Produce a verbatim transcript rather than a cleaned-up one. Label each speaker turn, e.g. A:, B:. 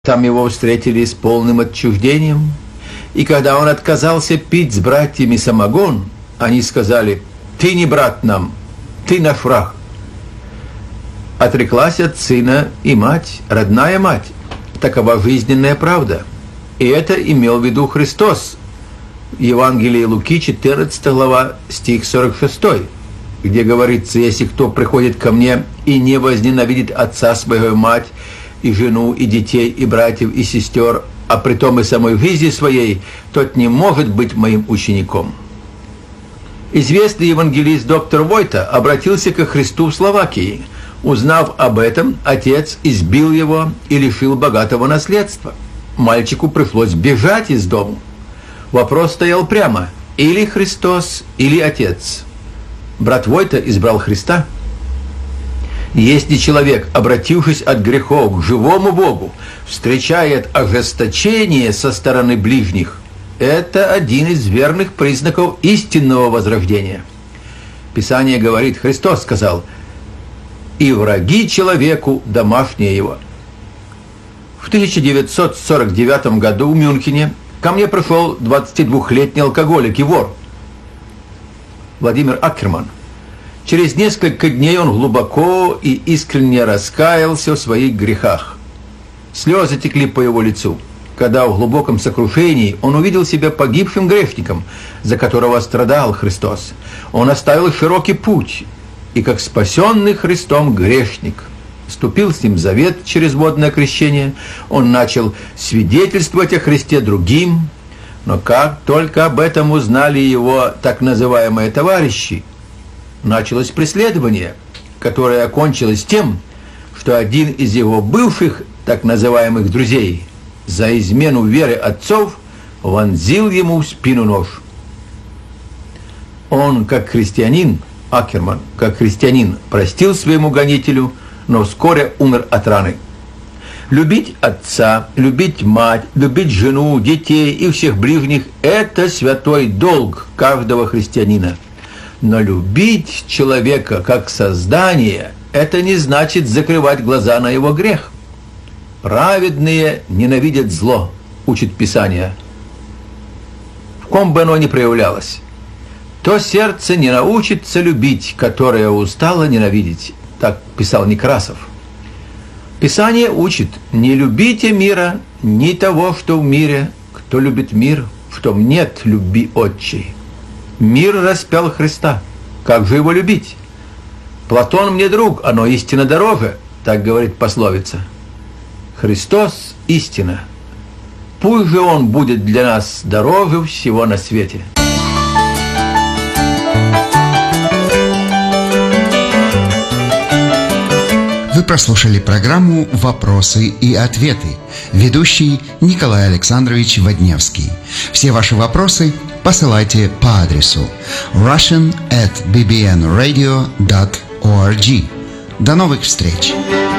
A: Там его встретили с полным отчуждением, и когда он отказался пить с братьями самогон, они сказали: «Ты не брат нам, ты наш враг». Отреклась от сына и мать, родная мать. Такова жизненная правда. И это имел в виду Христос. Евангелие Луки, четырнадцатая глава, стих сорок шестой, где говорится: «Если кто приходит ко мне и не возненавидит отца своего и мать, и жену, и детей, и братьев, и сестер, а притом и самой жизни своей, тот не может быть моим учеником». Известный евангелист доктор Войта обратился ко Христу в Словакии. Узнав об этом, отец избил его и лишил богатого наследства. Мальчику пришлось бежать из дому. Вопрос стоял прямо: или Христос, или отец. Брат Войта избрал Христа. Если человек, обратившись от грехов к живому Богу, встречает ожесточение со стороны ближних, это один из верных признаков истинного возрождения. Писание говорит, Христос сказал: «И враги человеку домашние его». В тысяча девятьсот сорок девятом году в Мюнхене ко мне пришел двадцатидвухлетний алкоголик и вор Владимир Аккерман. Через несколько дней он глубоко и искренне раскаялся в своих грехах. Слезы текли по его лицу, когда в глубоком сокрушении он увидел себя погибшим грешником, за которого страдал Христос. Он оставил широкий путь, и как спасенный Христом грешник вступил с ним в завет через водное крещение. Он начал свидетельствовать о Христе другим, но как только об этом узнали его так называемые товарищи, началось преследование, которое окончилось тем, что один из его бывших так называемых друзей за измену веры отцов вонзил ему в спину нож. Он, как христианин, Аккерман, как христианин, простил своему гонителю, но вскоре умер от раны. Любить отца, любить мать, любить жену, детей и всех ближних – это святой долг каждого христианина. Но любить человека как создание – это не значит закрывать глаза на его грех. Праведные ненавидят зло, учит Писание. В ком бы оно ни проявлялось. То сердце не научится любить, которое устало ненавидеть. Так писал Некрасов. Писание учит: не любите мира, ни того, что в мире. Кто любит мир, в том нет любви отчей. Мир распял Христа. Как же его любить? Платон мне друг, оно истинно дороже, так говорит пословица. Христос – истина. Пусть же Он будет для нас дороже всего на свете.
B: Вы прослушали программу «Вопросы и ответы». Ведущий Николай Александрович Водневский. Все ваши вопросы посылайте по адресу russian at b b n radio dot org. До новых встреч!